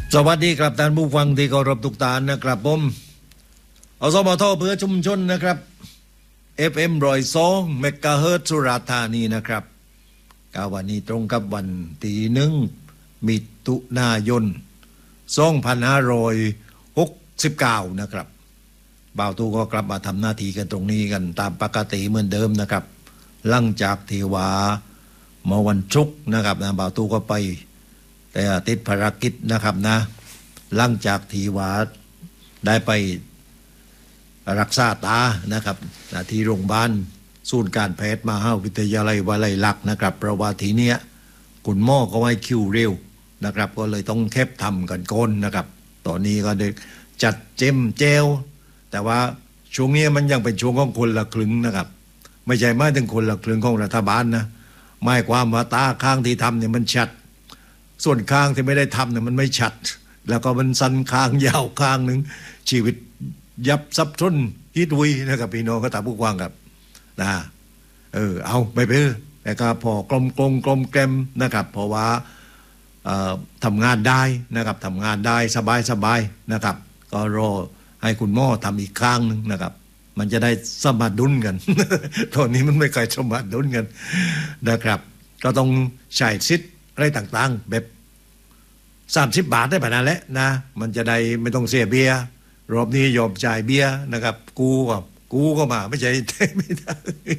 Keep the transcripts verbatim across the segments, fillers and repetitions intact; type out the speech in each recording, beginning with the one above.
สวัสดีครับท่านผู้ฟังที่เคารพทุกท่านนะครับผมอสมทเพื่อชุมชนนะครับ เอฟ เอ็ม ร้อยสองเมกะเฮิรตซ์สุราษฎร์ธานีนะครับกาวันนี้ตรงกับวันที่หนึ่งมิถุนายนสองพันห้าร้อยหกสิบเก้านะครับบ่าวตูก็กลับมาทำหน้าที่กันตรงนี้กันตามปกติเหมือนเดิมนะครับหลังจากที่ว่าเมื่อวันศุกร์นะครับนะบ่าวตูก็ไปแต่ติดภารกิจนะครับนะหลังจากที่ว่าได้ไปรักษาตานะครับที่โรงพยาบาลศูนย์การแพทย์มหาวิทยาลัยวลัยลักษณ์นะครับเพราะว่าทีเนี้ยคุณหมอก็ให้คิวเร็วนะครับก็เลยต้องแคบทำกันก้นนะครับตอนนี้ก็ได้จัดเจมเจลแต่ว่าช่วงนี้มันยังเป็นช่วงของคนละครึ่งนะครับไม่ใช่ไม่ถึงคนละครึ่งของรัฐบาลนะหมายความว่าตาข้างที่ทำเนี่ยมันชัดส่วนข้างที่ไม่ได้ทำเนี่ยมันไม่ชัดแล้วก็มันสั้นข้างยาวข้างหนึ่งชีวิตยับซับซ้อนฮิตวุยนะครับพี่น้องก็ตามผู้ฟังครับนะเออเอาไปเพื่อแต่ก็พอกลมกลมกลมแกลมนะครับเพราะว่าทำงานได้นะครับทำงานได้สบายสบายนะครับก็รอให้คุณหมอทำอีกข้างนึงนะครับมันจะได้สมดุลกัน ตอนนี้มันไม่เคยสมดุลกันนะครับก็ต้องใช้สิทธิ์อะไรต่างๆแบบสามสิบบาทได้แบบนั้นแหละนะมันจะได้ไม่ต้องเสียเบียร์รอบนี้ยอมจ่ายเบียร์นะครับกูก็กูก็มาไม่ใช่ไม่ได้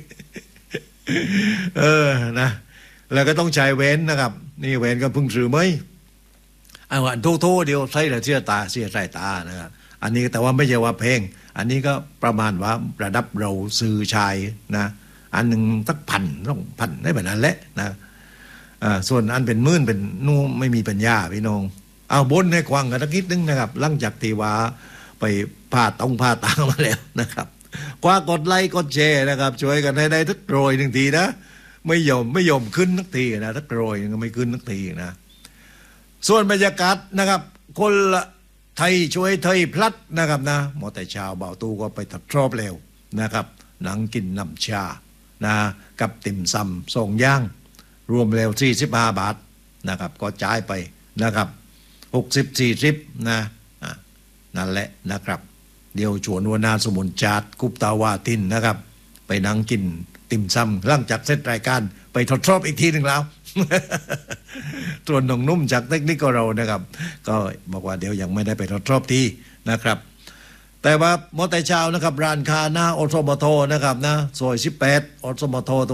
เออนะแล้วก็ต้องใช้เว้นนะครับนี่เว้นก็พึ่งซื้อไหมไอ้วันโทษเดียวใส่แต่เสียตาเสียใส่ตานะครับอันนี้แต่ว่าไม่ใช่ว่าเพลงอันนี้ก็ประมาณว่าระดับเราซื้อชายนะอันหนึ่งสักพันต้องพันได้แบบนั้นแหละนะอ่าส่วนอันเป็นหมื่นเป็นนู่ไม่มีปัญญาพี่น้องเอาบนให้ควังกันสักนิดนึงนะครับหลังจากที่ว่าไปผ่าตองผ่าตามาแล้วนะครับกว่ากดไลค์กดแชร์นะครับช่วยกันให้ได้ทักโรยหนึ่งทีนะไม่ยอมไม่ยอมขึ้นทักทีนะทักโรยก็ไม่ขึ้นทักทีนะส่วนบรรยากาศนะครับคนละไทยช่วยไทยพลัดนะครับนะหมอแต่ชาวเบาตู้ก็ไปทัดชอบแล้วนะครับหนังกินน้ำชานะกับติ่มซำส่งย่างรวมแล้วสี่สิบห้าบาทนะครับก็จ่ายไปนะครับหกสิบสี่สิบนะนั่นแหละนะครับเดี๋ยวชวนวนาสมุนจาดกุปตาวาทินนะครับไปนั่งกินติ่มซำหลังจากเสร็จรายการไปทดสอบอีกทีหนึ่งแล้ว ตัวนงนุ่มจากเทคนิคของเรานะครับก็บอกว่าเดี๋ยวยังไม่ได้ไปทดสอบที่นะครับแต่ว่ามอเตอร์ชาวนะครับร้านค้าหน้าอสมทนะครับนะซอยสิบแปดอสมท